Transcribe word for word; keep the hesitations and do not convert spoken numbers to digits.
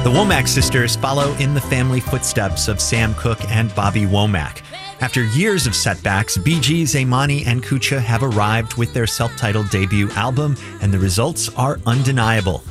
The Womack sisters follow in the family footsteps of Sam Cooke and Bobby Womack. After years of setbacks, Bee Gees, Imani, and Kucha have arrived with their self-titled debut album, and the results are undeniable.